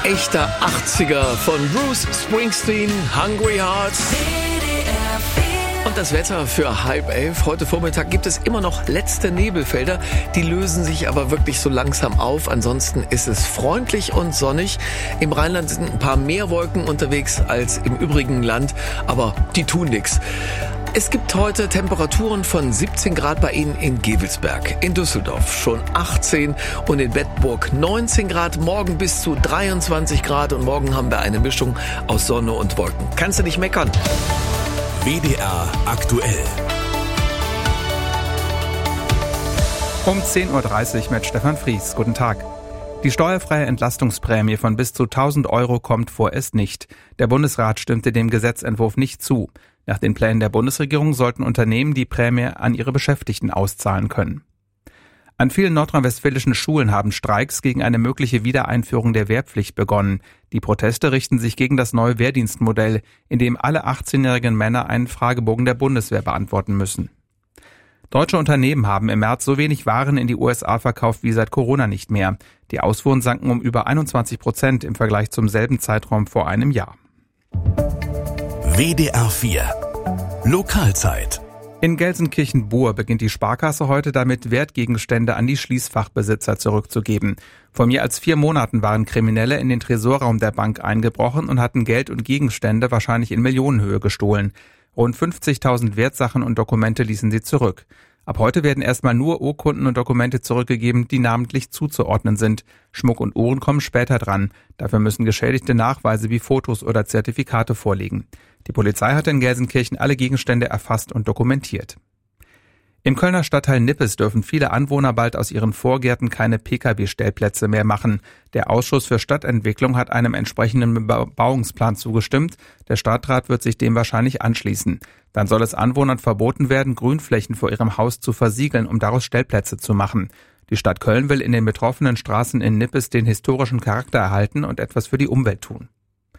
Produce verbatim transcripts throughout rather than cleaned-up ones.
echter achtziger von Bruce Springsteen, Hungry Hearts. Und das Wetter für halb elf. Heute Vormittag gibt es immer noch letzte Nebelfelder. Die lösen sich aber wirklich so langsam auf. Ansonsten ist es freundlich und sonnig. Im Rheinland sind ein paar mehr Wolken unterwegs als im übrigen Land, aber die tun nichts. Es gibt heute Temperaturen von siebzehn Grad bei Ihnen in Gevelsberg, in Düsseldorf schon achtzehn und in Bedburg neunzehn Grad, morgen bis zu dreiundzwanzig Grad und morgen haben wir eine Mischung aus Sonne und Wolken. Kannst du nicht meckern? W D R aktuell. Um zehn Uhr dreißig mit Stefan Fries. Guten Tag. Die steuerfreie Entlastungsprämie von bis zu tausend Euro kommt vorerst nicht. Der Bundesrat stimmte dem Gesetzentwurf nicht zu. Nach den Plänen der Bundesregierung sollten Unternehmen die Prämie an ihre Beschäftigten auszahlen können. An vielen nordrhein-westfälischen Schulen haben Streiks gegen eine mögliche Wiedereinführung der Wehrpflicht begonnen. Die Proteste richten sich gegen das neue Wehrdienstmodell, in dem alle achtzehnjährigen Männer einen Fragebogen der Bundeswehr beantworten müssen. Deutsche Unternehmen haben im März so wenig Waren in die U S A verkauft wie seit Corona nicht mehr. Die Ausfuhren sanken um über einundzwanzig Prozent im Vergleich zum selben Zeitraum vor einem Jahr. W D R vier Lokalzeit. In Gelsenkirchen-Buhr beginnt die Sparkasse heute damit, Wertgegenstände an die Schließfachbesitzer zurückzugeben. Vor mehr als vier Monaten waren Kriminelle in den Tresorraum der Bank eingebrochen und hatten Geld und Gegenstände wahrscheinlich in Millionenhöhe gestohlen. Rund fünfzigtausend Wertsachen und Dokumente ließen sie zurück. Ab heute werden erstmal nur Urkunden und Dokumente zurückgegeben, die namentlich zuzuordnen sind. Schmuck und Uhren kommen später dran. Dafür müssen Geschädigte Nachweise wie Fotos oder Zertifikate vorlegen. Die Polizei hat in Gelsenkirchen alle Gegenstände erfasst und dokumentiert. Im Kölner Stadtteil Nippes dürfen viele Anwohner bald aus ihren Vorgärten keine Pkw-Stellplätze mehr machen. Der Ausschuss für Stadtentwicklung hat einem entsprechenden Bebauungsplan zugestimmt. Der Stadtrat wird sich dem wahrscheinlich anschließen. Dann soll es Anwohnern verboten werden, Grünflächen vor ihrem Haus zu versiegeln, um daraus Stellplätze zu machen. Die Stadt Köln will in den betroffenen Straßen in Nippes den historischen Charakter erhalten und etwas für die Umwelt tun.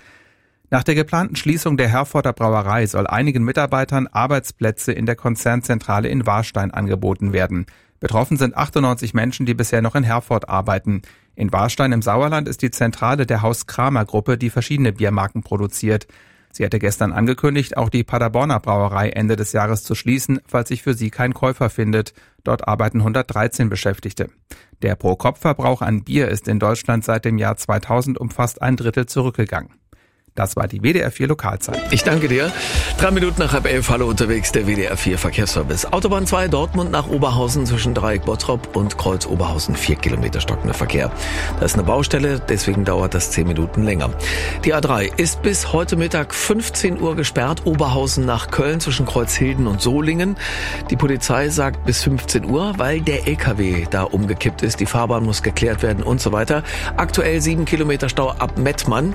Nach der geplanten Schließung der Herforder Brauerei soll einigen Mitarbeitern Arbeitsplätze in der Konzernzentrale in Warstein angeboten werden. Betroffen sind achtundneunzig Menschen, die bisher noch in Herford arbeiten. In Warstein im Sauerland ist die Zentrale der Haus-Kramer-Gruppe, die verschiedene Biermarken produziert. Sie hatte gestern angekündigt, auch die Paderborner Brauerei Ende des Jahres zu schließen, falls sich für sie kein Käufer findet. Dort arbeiten hundertdreizehn Beschäftigte. Der Pro-Kopf-Verbrauch an Bier ist in Deutschland seit dem Jahr zweitausend um fast ein Drittel zurückgegangen. Das war die W D R vier Lokalzeit. Ich danke dir. Drei Minuten nach halb elf, hallo unterwegs, der W D R vier Verkehrsservice. Autobahn zwei, Dortmund nach Oberhausen zwischen Dreieck Bottrop und Kreuz Oberhausen, vier Kilometer stockender Verkehr. Da ist eine Baustelle, deswegen dauert das zehn Minuten länger. Die A drei ist bis heute Mittag fünfzehn Uhr gesperrt, Oberhausen nach Köln zwischen Kreuzhilden und Solingen. Die Polizei sagt bis fünfzehn Uhr, weil der L K W da umgekippt ist. Die Fahrbahn muss geklärt werden und so weiter. Aktuell sieben Kilometer Stau ab Mettmann.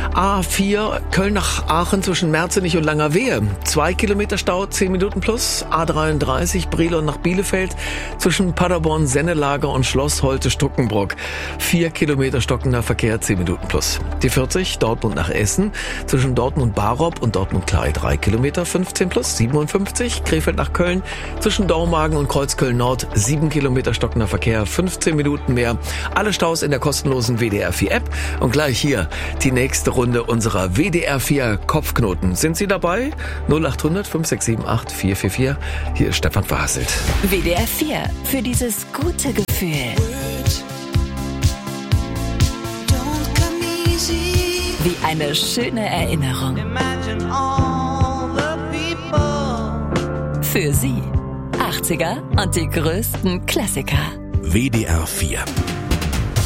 A vier Köln nach Aachen zwischen Merzenich und Langerwehe. Zwei Kilometer Stau, zehn Minuten plus. A dreiunddreißig Brilon nach Bielefeld zwischen Paderborn, Sennelager und Schloss Holte-Stuckenbrock. Vier Kilometer stockender Verkehr, zehn Minuten plus. Die vierzig Dortmund nach Essen zwischen Dortmund Barop und Dortmund Klei. Drei Kilometer, fünfzehn plus. siebenundfünfzig Krefeld nach Köln zwischen Dormagen und Kreuzköln Nord. Sieben Kilometer stockender Verkehr, fünfzehn Minuten mehr. Alle Staus in der kostenlosen W D R vier App. Und gleich hier die nächste Runde unserer W D R vier Kopfknoten. Sind Sie dabei? null acht hundert fünf sechs sieben acht vier vier vier. Hier ist Stefan Verhasselt. W D R vier für dieses gute Gefühl. Wie eine schöne Erinnerung. Für Sie. achtziger und die größten Klassiker. W D R vier